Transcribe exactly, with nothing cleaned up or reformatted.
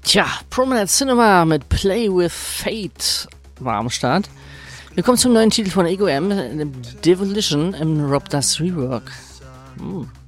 Tja, Promenade Cinema mit Play with Fate war am Start. Wir kommen zum neuen Titel von Ego M, Devolution im Rob Das Rework. Hm.